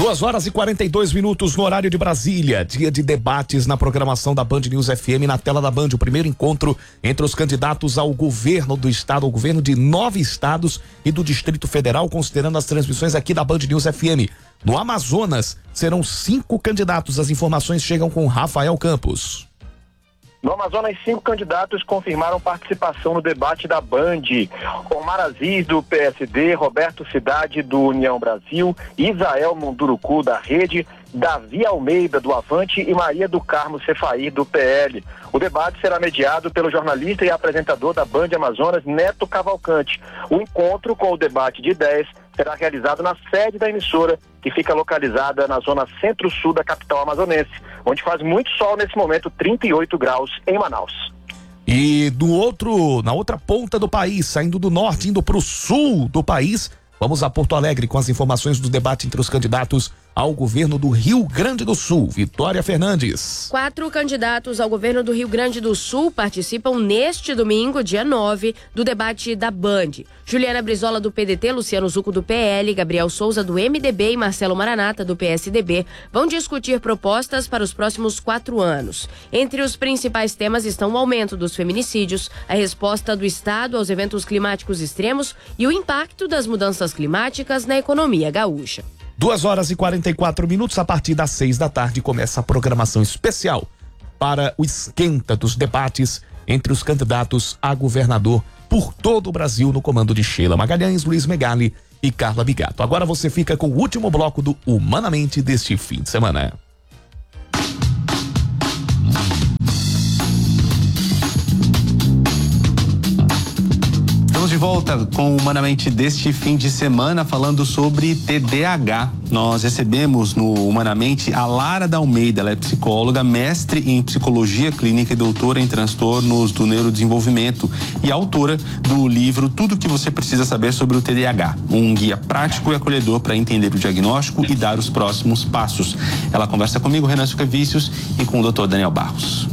2h42 no horário de Brasília. Dia de debates na programação da Band News FM, na tela da Band. O primeiro encontro entre os candidatos ao governo do estado, ao governo de 9 estados e do Distrito Federal, considerando as transmissões aqui da Band News FM. No Amazonas, serão 5 candidatos. As informações chegam com Rafael Campos. No Amazonas, 5 candidatos confirmaram participação no debate da Band. Omar Aziz, do PSD, Roberto Cidade, do União Brasil, Isael Munduruku, da Rede, Davi Almeida, do Avante e Maria do Carmo Cefaí, do PL. O debate será mediado pelo jornalista e apresentador da Band Amazonas, Neto Cavalcante. O encontro com o debate de ideias será realizado na sede da emissora, que fica localizada na zona centro-sul da capital amazonense, onde faz muito sol nesse momento, 38 graus em Manaus. E na outra ponta do país, saindo do norte, indo para o sul do país, vamos a Porto Alegre com as informações do debate entre os candidatos ao governo do Rio Grande do Sul. Vitória Fernandes. 4 candidatos ao governo do Rio Grande do Sul participam neste domingo, dia 9, do debate da Band. Juliana Brizola, do PDT, Luciano Zucco, do PL, Gabriel Souza, do MDB e Marcelo Maranata, do PSDB, vão discutir propostas para os próximos 4 anos. Entre os principais temas estão o aumento dos feminicídios, a resposta do Estado aos eventos climáticos extremos e o impacto das mudanças climáticas na economia gaúcha. 2h44. A partir das 6 da tarde começa a programação especial para o esquenta dos debates entre os candidatos a governador por todo o Brasil, no comando de Sheila Magalhães, Luiz Megali e Carla Bigato. Agora você fica com o último bloco do Humanamente deste fim de semana. Estamos de volta com o Humanamente deste fim de semana, falando sobre TDAH. Nós recebemos no Humanamente a Lara da Almeida. Ela é psicóloga, mestre em psicologia clínica e doutora em transtornos do neurodesenvolvimento e autora do livro Tudo o que você precisa saber sobre o TDAH, um guia prático e acolhedor para entender o diagnóstico e dar os próximos passos. Ela conversa comigo, Renan Silvicius, e com o Dr. Daniel Barros.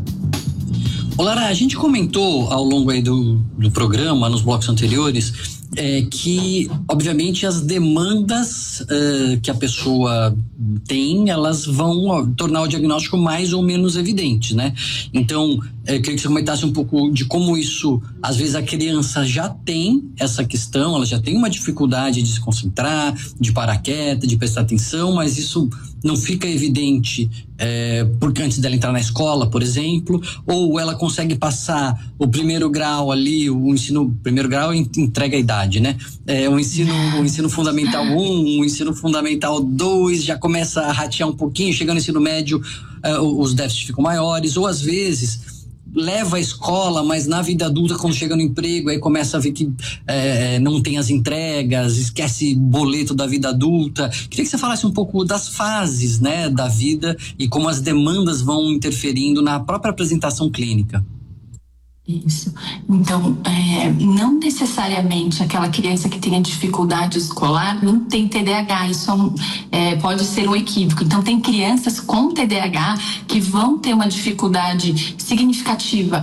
Olá, a gente comentou ao longo aí do programa, nos blocos anteriores, que, obviamente, as demandas que a pessoa tem, elas vão tornar o diagnóstico mais ou menos evidente, né? Então, queria que você comentasse um pouco de como isso, às vezes a criança já tem essa questão, ela já tem uma dificuldade de se concentrar, de parar quieta, de prestar atenção, mas isso não fica evidente porque antes dela entrar na escola, por exemplo, ou ela consegue passar o primeiro grau ali, o ensino, primeiro grau entrega a idade, né? O ensino fundamental 1, o ensino fundamental 2 já começa a ratear um pouquinho, chegando no ensino médio os déficits ficam maiores, ou às vezes leva a escola, mas na vida adulta, quando chega no emprego, aí começa a ver que não tem as entregas, esquece boleto da vida adulta. Queria que você falasse um pouco das fases, né, da vida e como as demandas vão interferindo na própria apresentação clínica. Isso. Então, não necessariamente aquela criança que tenha dificuldade escolar não tem TDAH, isso pode ser um equívoco. Então, tem crianças com TDAH que vão ter uma dificuldade significativa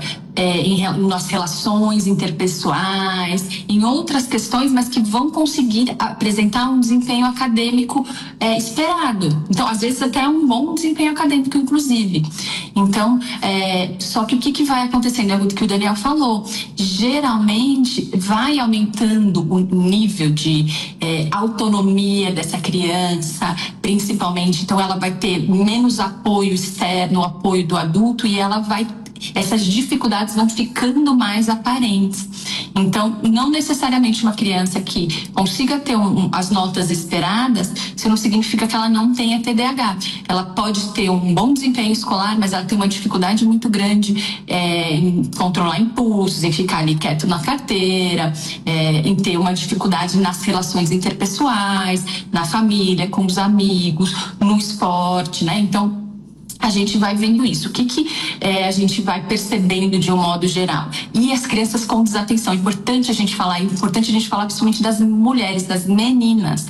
nas relações interpessoais, em outras questões, mas que vão conseguir apresentar um desempenho acadêmico esperado. Então, às vezes até um bom desempenho acadêmico, inclusive. Então, só que o que vai acontecendo é o que o Daniel falou. Geralmente, vai aumentando o nível de autonomia dessa criança, principalmente. Então, ela vai ter menos apoio externo, apoio do adulto, e ela vai essas dificuldades vão ficando mais aparentes. Então, não necessariamente uma criança que consiga ter as notas esperadas, isso não significa que ela não tenha TDAH. Ela pode ter um bom desempenho escolar, mas ela tem uma dificuldade muito grande em controlar impulsos, em ficar ali quieto na carteira, em ter uma dificuldade nas relações interpessoais, na família, com os amigos, no esporte, né? Então, a gente vai vendo isso. O que a gente vai percebendo de um modo geral? E as crianças com desatenção. É importante a gente falar principalmente das mulheres, das meninas.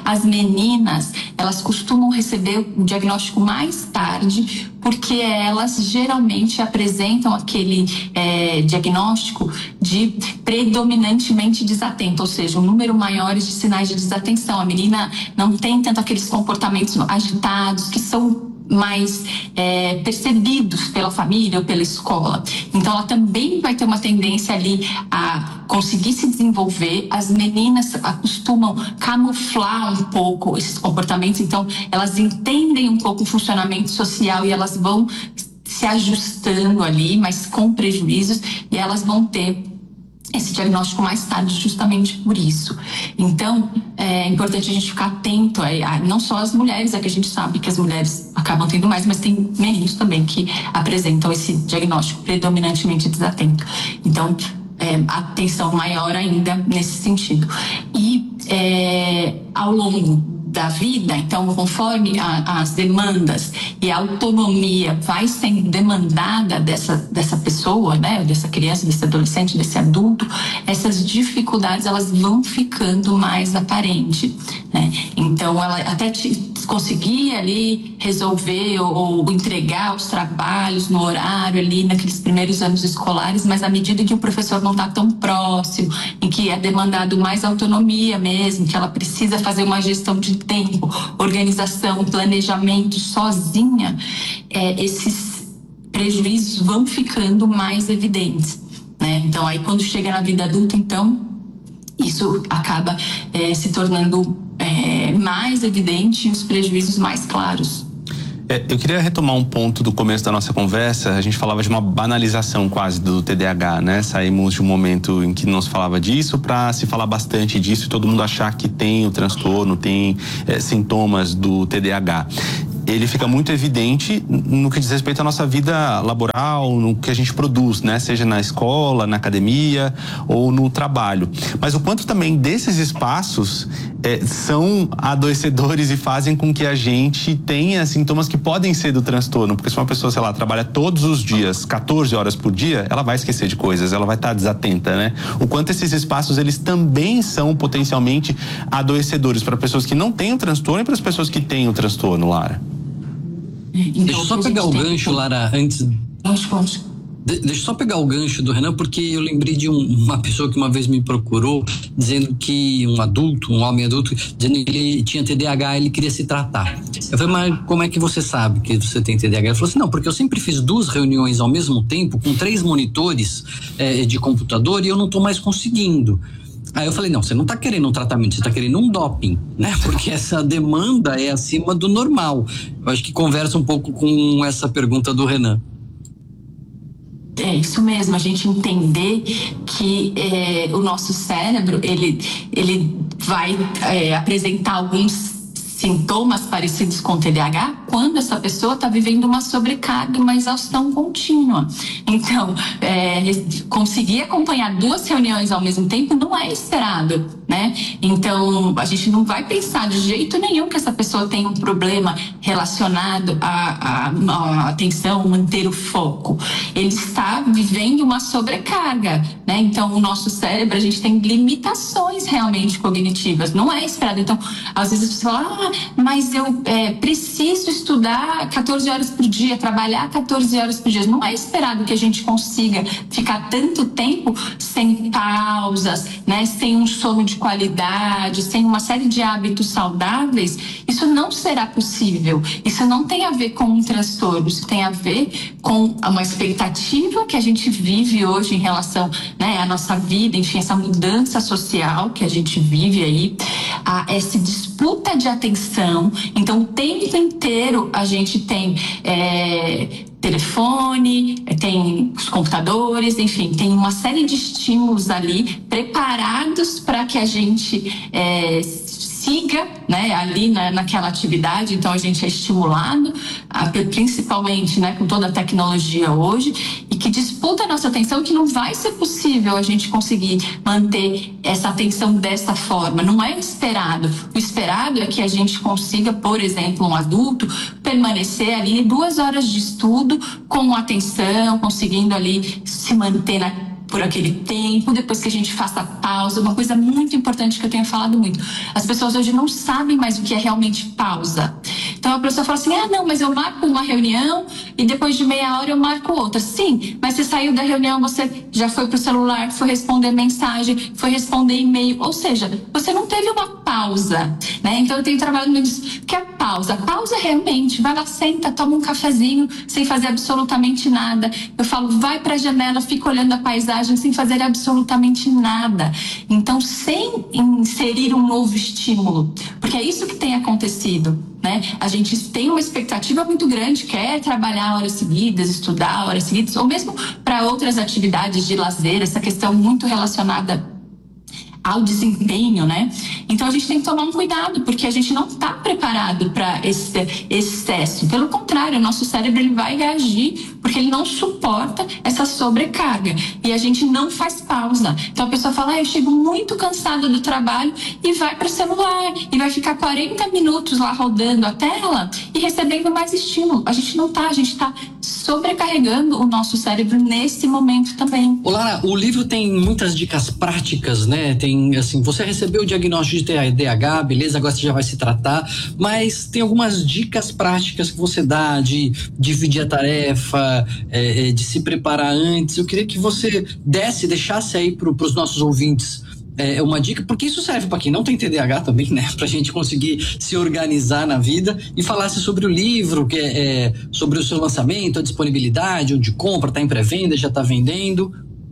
as meninas, elas costumam receber o diagnóstico mais tarde, porque elas geralmente apresentam aquele diagnóstico de predominantemente desatento, ou seja, um número maior de sinais de desatenção. A menina não tem tanto aqueles comportamentos agitados que são mais percebidos pela família ou pela escola. Então ela também vai ter uma tendência ali a conseguir se desenvolver. As meninas acostumam camuflar um pouco esses comportamentos, então elas entendem um pouco o funcionamento social e elas vão se ajustando ali, mas com prejuízos, e elas vão ter esse diagnóstico mais tarde justamente por isso. Então, é importante a gente ficar atento não só as mulheres, que a gente sabe que as mulheres acabam tendo mais, mas tem meninos também que apresentam esse diagnóstico predominantemente desatento. Então, atenção maior ainda nesse sentido. E ao longo da vida, então, conforme as demandas e a autonomia vai sendo demandada dessa pessoa, né, dessa criança, desse adolescente, desse adulto, essas dificuldades elas vão ficando mais aparentes, né? Então, ela até conseguir ali resolver ou entregar os trabalhos no horário ali naqueles primeiros anos escolares, mas à medida que o professor não está tão próximo, em que é demandado mais autonomia mesmo, que ela precisa fazer uma gestão de tempo, organização, planejamento sozinha, esses prejuízos vão ficando mais evidentes, né? Então aí quando chega na vida adulta, então isso acaba se tornando mais evidente e os prejuízos mais claros. Eu queria retomar um ponto do começo da nossa conversa. A gente falava de uma banalização quase do TDAH, né? Saímos de um momento em que não se falava disso para se falar bastante disso e todo mundo achar que tem o transtorno, tem sintomas do TDAH. Ele fica muito evidente no que diz respeito à nossa vida laboral, no que a gente produz, né? Seja na escola, na academia ou no trabalho. Mas o quanto também desses espaços são adoecedores e fazem com que a gente tenha sintomas que podem ser do transtorno. Porque se uma pessoa, sei lá, trabalha todos os dias, 14 horas por dia, ela vai esquecer de coisas, ela vai estar desatenta, né? O quanto esses espaços, eles também são potencialmente adoecedores para pessoas que não têm o transtorno e para as pessoas que têm o transtorno, Lara. Deixa eu só pegar o gancho, Lara, antes. Deixa eu só pegar o gancho do Renan, porque eu lembrei de uma pessoa que uma vez me procurou, dizendo que um homem adulto, dizendo que ele tinha TDAH, ele queria se tratar. Eu falei, mas como é que você sabe que você tem TDAH? Ele falou assim, não, porque eu sempre fiz 2 reuniões ao mesmo tempo, com 3 monitores de computador, e eu não tô mais conseguindo. Aí eu falei, não, você não está querendo um tratamento, você está querendo um doping, né? Porque essa demanda é acima do normal. Eu acho que conversa um pouco com essa pergunta do Renan. É isso mesmo, a gente entender que o nosso cérebro, ele vai apresentar alguns sintomas parecidos com TDAH quando essa pessoa está vivendo uma sobrecarga, uma exaustão contínua. Então, conseguir acompanhar 2 reuniões ao mesmo tempo não é esperado, né? Então, a gente não vai pensar de jeito nenhum que essa pessoa tem um problema relacionado à atenção, manter o foco. Ele está vivendo uma sobrecarga, né? Então, o nosso cérebro, a gente tem limitações realmente cognitivas, não é esperado. Então, às vezes você fala, mas eu preciso estudar 14 horas por dia, trabalhar 14 horas por dia. Não é esperado que a gente consiga ficar tanto tempo sem pausas, né? Sem um sono de qualidade, sem uma série de hábitos saudáveis. Isso não será possível. Isso não tem a ver com um transtorno, isso tem a ver com uma expectativa que a gente vive hoje em relação, né, à nossa vida, enfim, essa mudança social que a gente vive aí, essa disputa de atenção. Então, o tempo inteiro a gente tem telefone, tem os computadores, enfim, tem uma série de estímulos ali preparados para que a gente siga, né, ali naquela atividade. Então a gente é estimulado, principalmente, né, com toda a tecnologia hoje, e que disputa a nossa atenção, que não vai ser possível a gente conseguir manter essa atenção dessa forma. Não é esperado. O esperado é que a gente consiga, por exemplo, um adulto permanecer ali 2 horas de estudo com atenção, conseguindo ali se manter por aquele tempo, depois que a gente faça a pausa. Uma coisa muito importante que eu tenho falado muito, as pessoas hoje não sabem mais o que é realmente pausa. Então a pessoa fala assim, não, mas eu marco uma reunião e depois de meia hora eu marco outra. Sim, mas você saiu da reunião, você já foi pro celular, foi responder mensagem, foi responder e-mail, ou seja, você não teve uma pausa, né? Então eu tenho trabalhado nisso. O que é pausa? A pausa realmente, vai lá, senta, toma um cafezinho sem fazer absolutamente nada. Eu falo, vai pra janela, fica olhando a paisagem sem fazer absolutamente nada. Então, sem inserir um novo estímulo, porque é isso que tem acontecido, né? A gente tem uma expectativa muito grande, quer trabalhar horas seguidas, estudar horas seguidas, ou mesmo para outras atividades de lazer, essa questão muito relacionada ao desempenho, né? Então a gente tem que tomar um cuidado, porque a gente não está preparado para esse excesso. Pelo contrário, o nosso cérebro ele vai reagir porque ele não suporta essa sobrecarga e a gente não faz pausa. Então a pessoa fala, eu chego muito cansada do trabalho e vai para o celular e vai ficar 40 minutos lá rodando a tela e recebendo mais estímulo. A gente não tá, a gente está sobrecarregando o nosso cérebro nesse momento também. Ô Lara, o livro tem muitas dicas práticas, né? Tem, assim, você recebeu o diagnóstico de TDAH, beleza, agora você já vai se tratar, mas tem algumas dicas práticas que você dá de dividir a tarefa, de se preparar antes. Eu queria que você deixasse aí para os nossos ouvintes uma dica, porque isso serve para quem não tem TDAH também, né? Pra gente conseguir se organizar na vida, e falasse sobre o livro, que sobre o seu lançamento, a disponibilidade, onde compra, tá em pré-venda, já tá vendendo.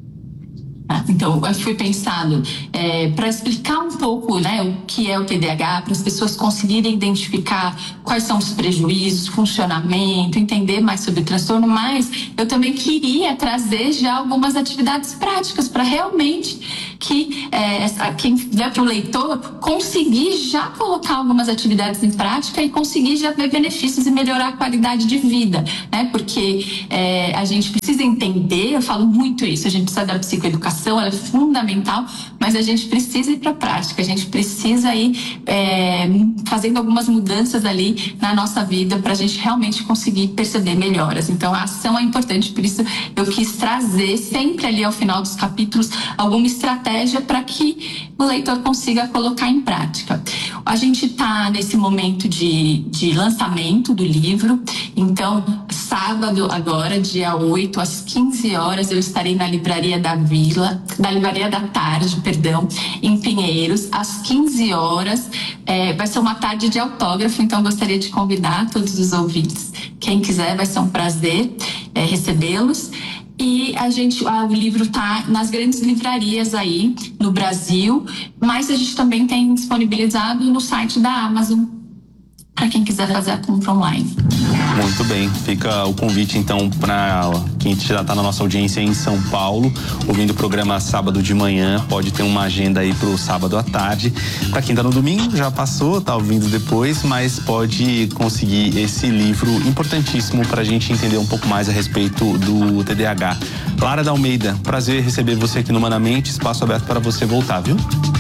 Então, foi pensado para explicar um pouco, né, o que é o TDAH, para as pessoas conseguirem identificar quais são os prejuízos, funcionamento, entender mais sobre o transtorno, mas eu também queria trazer já algumas atividades práticas para realmente que quem der para o leitor conseguir já colocar algumas atividades em prática e conseguir já ver benefícios e melhorar a qualidade de vida, né? Porque a gente precisa entender, eu falo muito isso, a gente precisa da psicoeducação, ela é fundamental, mas a gente precisa ir para a prática, a gente precisa ir fazendo algumas mudanças ali na nossa vida para a gente realmente conseguir perceber melhoras. Então a ação é importante, por isso eu quis trazer sempre ali ao final dos capítulos alguma estratégia para que o leitor consiga colocar em prática. A gente está nesse momento de lançamento do livro, então sábado agora, dia 8, às 15 horas, eu estarei na Livraria da Tarde, em Pinheiros, às 15 horas. Vai ser uma tarde de autógrafo, então gostaria de convidar todos os ouvintes. Quem quiser, vai ser um prazer recebê-los. E o livro está nas grandes livrarias aí no Brasil, mas a gente também tem disponibilizado no site da Amazon para quem quiser fazer a compra online. Muito bem, fica o convite então para quem já está na nossa audiência em São Paulo, ouvindo o programa sábado de manhã, pode ter uma agenda aí pro sábado à tarde. Para quem está no domingo, já passou, tá ouvindo depois, mas pode conseguir esse livro importantíssimo para a gente entender um pouco mais a respeito do TDAH. Lara da Almeida, prazer receber você aqui no Humanamente, espaço aberto para você voltar, viu?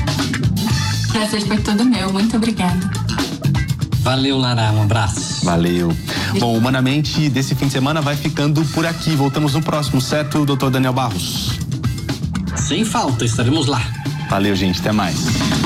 Prazer foi todo meu, muito obrigada. Valeu, Lara, um abraço. Valeu. Bom, Humanamente desse fim de semana vai ficando por aqui. Voltamos no próximo, certo, Dr. Daniel Barros? Sem falta, estaremos lá. Valeu, gente. Até mais.